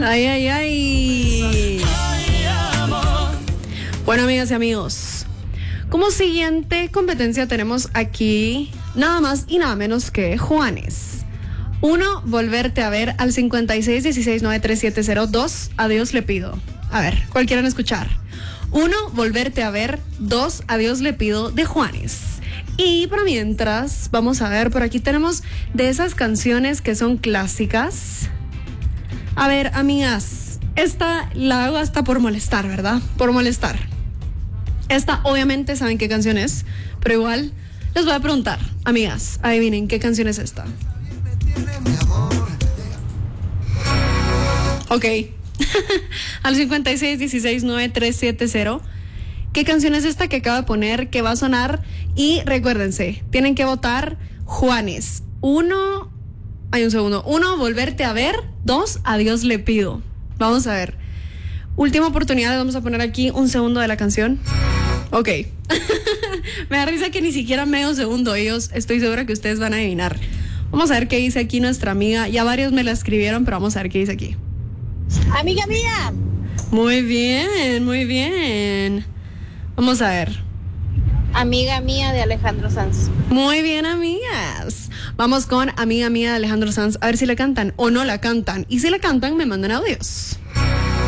Ay, ay, ay. Bueno, amigas y amigos, como siguiente competencia tenemos aquí nada más y nada menos que Juanes. 1, volverte a ver al 56169370. Adiós le pido. A ver, ¿cuál quieren escuchar? 1, volverte a ver. 2, adiós le pido de Juanes. Y por mientras, vamos a ver, por aquí tenemos de esas canciones que son clásicas. A ver, amigas, esta la hago hasta por molestar, ¿verdad? Por molestar. Esta, obviamente, saben qué canción es, pero igual les voy a preguntar. Amigas, adivinen, ¿qué canción es esta? Ok. Al 56169370. ¿Qué canción es esta que acabo de poner, que va a sonar? Y recuérdense, tienen que votar Juanes. 1, hay un segundo. 1, volverte a ver. 2, adiós le pido. Vamos a ver. Última oportunidad, vamos a poner aquí un segundo de la canción. Ok. Me da risa que ni siquiera medio segundo ellos, estoy segura que ustedes van a adivinar. Vamos a ver qué dice aquí nuestra amiga. Ya varios me la escribieron, pero vamos a ver qué dice aquí. Amiga mía. Muy bien, muy bien. Vamos a ver. Amiga mía de Alejandro Sanz. Muy bien, amigas. Vamos con Amiga mía de Alejandro Sanz. A ver si la cantan o no la cantan. Y si la cantan, me mandan audios.